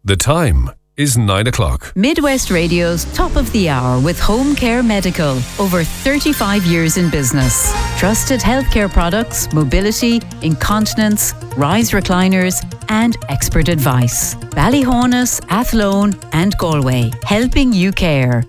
The time is 9 o'clock. Midwest Radio's Top of the Hour with Home Care Medical. Over 35 years in business. Trusted healthcare products, mobility, incontinence, rise recliners and expert advice. Ballyhonus, Athlone and Galway. Helping you care.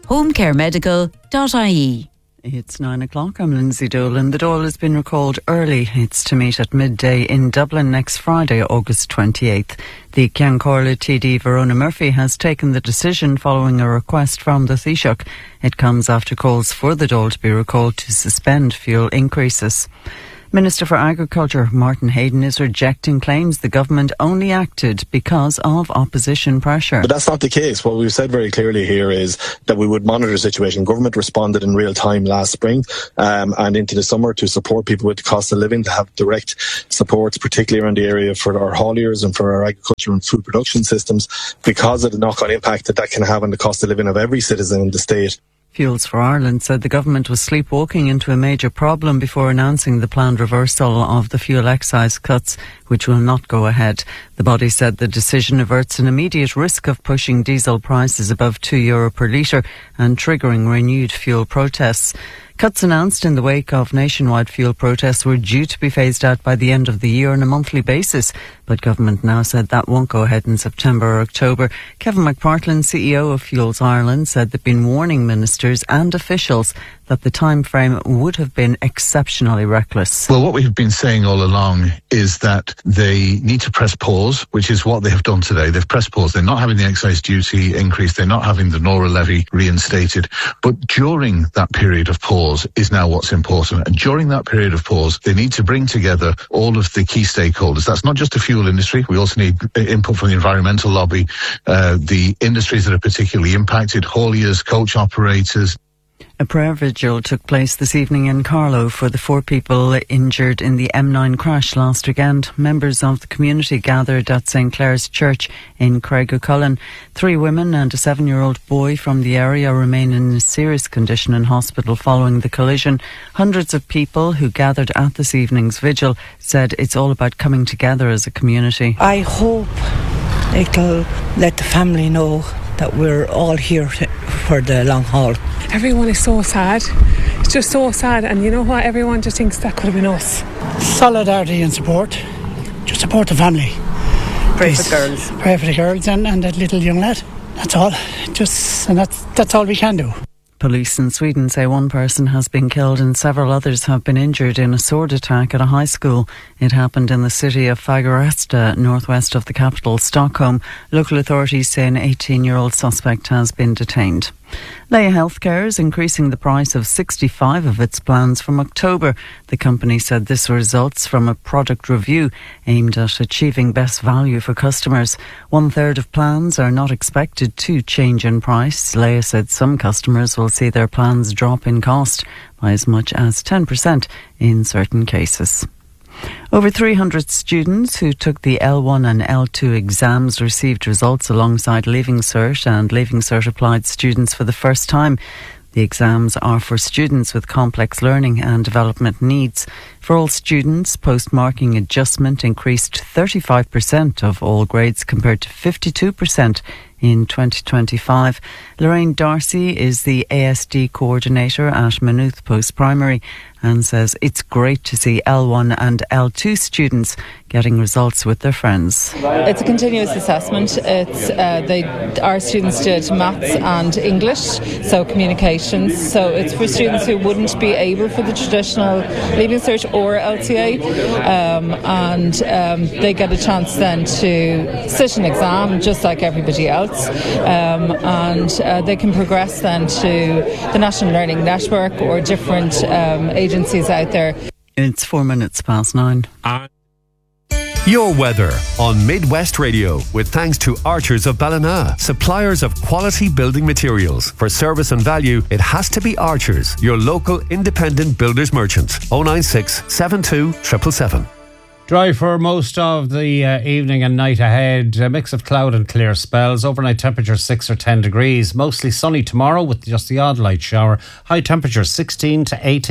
homecaremedical.ie. It's 9 o'clock. I'm Lindsay Dolan. The Dáil has been recalled early. It's to meet at midday in Dublin next Friday, August 28th. The Ceann Comhairle TD Verona Murphy has taken the decision following a request from the Taoiseach. It comes after calls for the Dáil to be recalled to suspend fuel increases. Minister for Agriculture Martin Hayden is rejecting claims the government only acted because of opposition pressure. But that's not the case. What we've said very clearly here is that we would monitor the situation. Government responded in real time last spring and into the summer to support people with the cost of living, to have direct supports, particularly around the area for our hauliers and for our agriculture and food production systems, because of the knock-on impact that can have on the cost of living of every citizen in the state. Fuels for Ireland said the government was sleepwalking into a major problem before announcing the planned reversal of the fuel excise cuts, which will not go ahead. The body said the decision averts an immediate risk of pushing diesel prices above €2 per litre and triggering renewed fuel protests. Cuts announced in the wake of nationwide fuel protests were due to be phased out by the end of the year on a monthly basis, but government now said that won't go ahead in September or October. Kevin McPartlin, CEO of Fuels Ireland, said they've been warning ministers and officials that the time frame would have been exceptionally reckless. Well, what we've been saying all along is that they need to press pause, which is what they have done today. They've pressed pause. They're not having the excise duty increase. They're not having the Nora levy reinstated. But during that period of pause is now what's important. And during that period of pause, they need to bring together all of the key stakeholders. That's not just the fuel industry. We also need input from the environmental lobby, the industries that are particularly impacted, hauliers, coach operators. A prayer vigil took place this evening in Carlow for the 4 people injured in the M9 crash last weekend. Members of the community gathered at St Clair's Church in Craigacullen. 3 women and a 7-year-old boy from the area remain in a serious condition in hospital following the collision. Hundreds of people who gathered at this evening's vigil said it's all about coming together as a community. I hope it'll let the family know that we're all here for the long haul. Everyone is so sad. It's just so sad, and you know what? Everyone just thinks that could have been us. Solidarity and support. Just support the family. Pray for the girls. Pray for the girls and that little young lad. That's all. That's all we can do. Police in Sweden say 1 person has been killed and several others have been injured in a sword attack at a high school. It happened in the city of Fagersta, northwest of the capital, Stockholm. Local authorities say an 18-year-old suspect has been detained. Laya Healthcare is increasing the price of 65 of its plans from October. The company said this results from a product review aimed at achieving best value for customers. 1/3 of plans are not expected to change in price. Laya said some customers will see their plans drop in cost by as much as 10% in certain cases. Over 300 students who took the L1 and L2 exams received results alongside Leaving Cert and Leaving Cert applied students for the first time. The exams are for students with complex learning and development needs. For all students, post-marking adjustment increased 35% of all grades compared to 52% in 2025. Lorraine Darcy is the ASD coordinator at Maynooth Post Primary and says it's great to see L1 and L2 students getting results with their friends. It's a continuous assessment. Our students did maths and English, so communications. So it's for students who wouldn't be able for the traditional Leaving Cert or LTA, and they get a chance then to sit an exam just like everybody else, and they can progress then to the National Learning Network or different agencies out there. It's 4 minutes past 9. Your weather on Midwest Radio with thanks to Archers of Ballina, suppliers of quality building materials. For service and value, it has to be Archers, your local independent builders merchant. 096 72 777. Dry for most of the evening and night ahead. A mix of cloud and clear spells. Overnight temperature 6 or 10 degrees. Mostly sunny tomorrow with just the odd light shower. High temperature 16 to 18.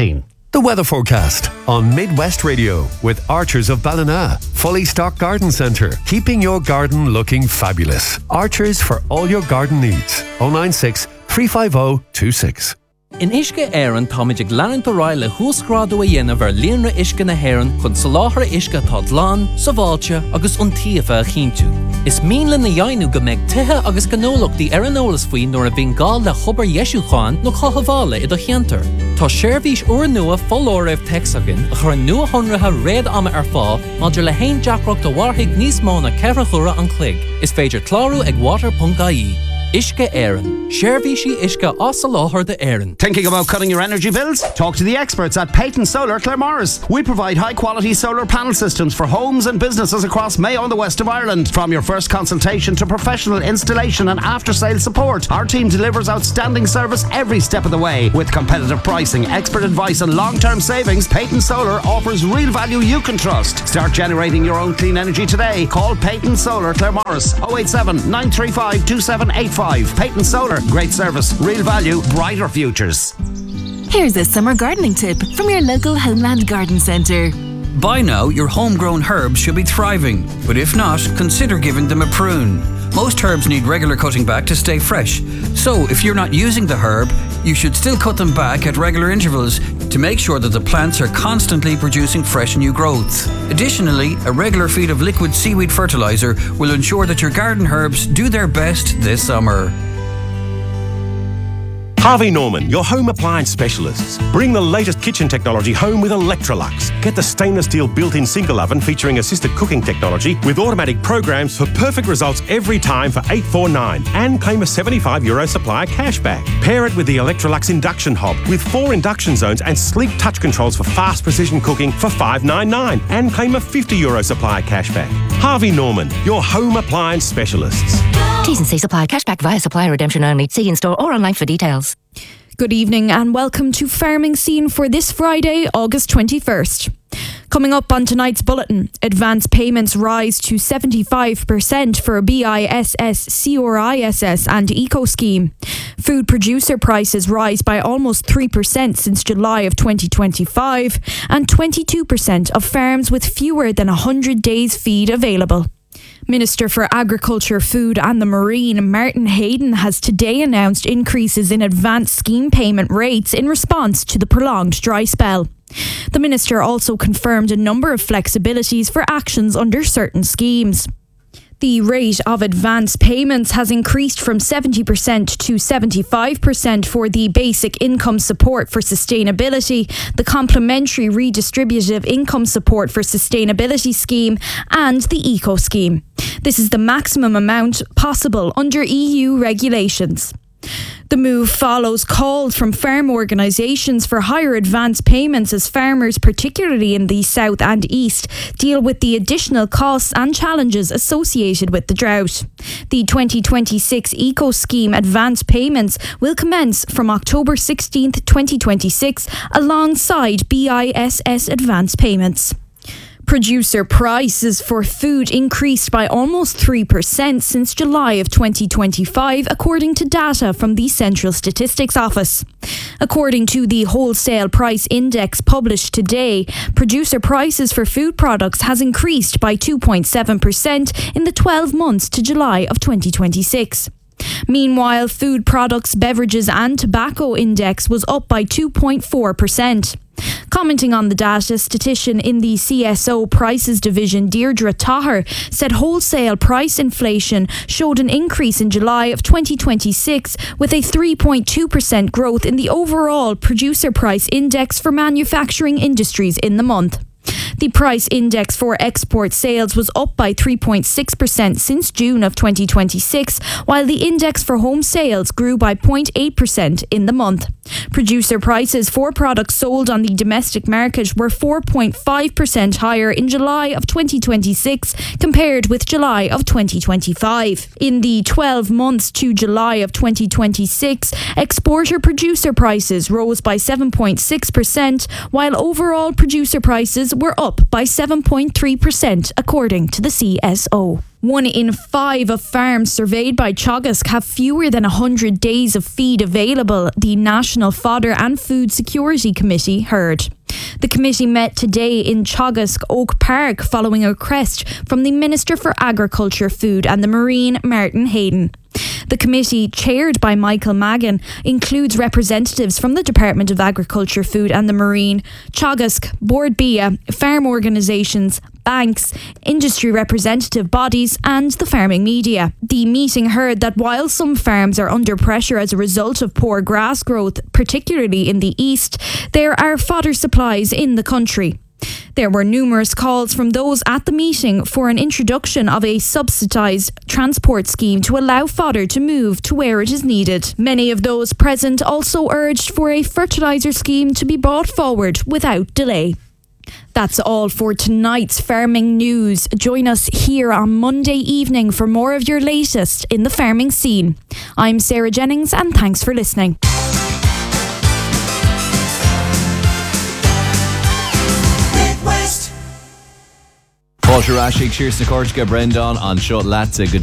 The weather forecast on Midwest Radio with Archers of Ballina. Fully stocked garden centre, keeping your garden looking fabulous. Archers for all your garden needs. 096 350 26. In Ishka Éireann táiméid leann do ráile húsgrádú a dhéanamh ar líonra Ishka na hÉireann chun soláthar Ishka tá dlán, sa bháilte agus iontaofa a chinntiú. Is míle na dhéanú go mbeidh tithe agus gnólachtaí ar an eolas faoin nuair a bhíonn gá le chobar Jesúcháin nó chothabhála i do cheantar. Tá seirbhís uair nua follóibh texagan a chur nua honratha réad ama ar fá maidir le haon deacracht do warthaigh níos mó na ceithre chura an clig. Is féidir clárú ag water.ie. Ishka Éireann. Seirbhísí Ishka as a láthar de Éireann. Thinking about cutting your energy bills? Talk to the experts at Peyton Solar Claremorris. We provide high-quality solar panel systems for homes and businesses across Mayo and the west of Ireland. From your first consultation to professional installation and after-sale support, our team delivers outstanding service every step of the way. With competitive pricing, expert advice and long-term savings, Peyton Solar offers real value you can trust. Start generating your own clean energy today. Call Peyton Solar Claremorris 087 935 2785. Peyton Solar, great service, real value, brighter futures. Here's a summer gardening tip from your local Homeland Garden Centre. By now, your homegrown herbs should be thriving, but if not, consider giving them a prune. Most herbs need regular cutting back to stay fresh, so if you're not using the herb, you should still cut them back at regular intervals to make sure that the plants are constantly producing fresh new growths. Additionally, a regular feed of liquid seaweed fertilizer will ensure that your garden herbs do their best this summer. Harvey Norman, your home appliance specialists. Bring the latest kitchen technology home with Electrolux. Get the stainless steel built-in single oven featuring assisted cooking technology with automatic programs for perfect results every time for $849 and claim a €75 supplier cashback. Pair it with the Electrolux induction hob with 4 induction zones and sleek touch controls for fast precision cooking for $599 and claim a €50 supplier cashback. Harvey Norman, your home appliance specialists. T's and C's apply. Cashback via supplier redemption only. See in store or online for details. Good evening and welcome to Farming Scene for this Friday, August 21st. Coming up on tonight's bulletin, advance payments rise to 75% for BISS, CRISS and Eco Scheme. Food producer prices rise by almost 3% since July of 2025 and 22% of farms with fewer than 100 days feed available. Minister for Agriculture, Food and the Marine, Martin Hayden, has today announced increases in advance scheme payment rates in response to the prolonged dry spell. The Minister also confirmed a number of flexibilities for actions under certain schemes. The rate of advance payments has increased from 70% to 75% for the Basic Income Support for Sustainability, the Complementary Redistributive Income Support for Sustainability Scheme and the Eco Scheme. This is the maximum amount possible under EU regulations. The move follows calls from farm organisations for higher advance payments as farmers, particularly in the south and east, deal with the additional costs and challenges associated with the drought. The 2026 Eco Scheme advance payments will commence from October 16th, 2026, alongside BISS advance payments. Producer prices for food increased by almost 3% since July of 2025, according to data from the Central Statistics Office. According to the Wholesale Price Index published today, producer prices for food products has increased by 2.7% in the 12 months to July of 2026. Meanwhile, food products, beverages and tobacco index was up by 2.4%. Commenting on the data, statistician in the CSO Prices Division Deirdre Taher said wholesale price inflation showed an increase in July of 2026 with a 3.2% growth in the overall producer price index for manufacturing industries in the month. The price index for export sales was up by 3.6% since June of 2026, while the index for home sales grew by 0.8% in the month. Producer prices for products sold on the domestic market were 4.5% higher in July of 2026 compared with July of 2025. In the 12 months to July of 2026, exporter producer prices rose by 7.6%, while overall producer prices were up by 7.3%, according to the CSO. 1 in 5 of farms surveyed by Teagasc have fewer than 100 days of feed available, the National Fodder and Food Security Committee heard. The committee met today in Teagasc Oak Park following a request from the Minister for Agriculture, Food and the Marine, Martin Hayden. The committee, chaired by Michael Magan, includes representatives from the Department of Agriculture, Food and the Marine, Teagasc, Bord Bia, farm organisations, banks, industry representative bodies and the farming media. The meeting heard that while some farms are under pressure as a result of poor grass growth, particularly in the east, there are fodder supplies in the country. There were numerous calls from those at the meeting for an introduction of a subsidised transport scheme to allow fodder to move to where it is needed. Many of those present also urged for a fertiliser scheme to be brought forward without delay. That's all for tonight's farming news. Join us here on Monday evening for more of your latest in the farming scene. I'm Sarah Jennings and thanks for listening. Paul Shirashik, Cheers to Corsica, Brendan on Shot Latza. Good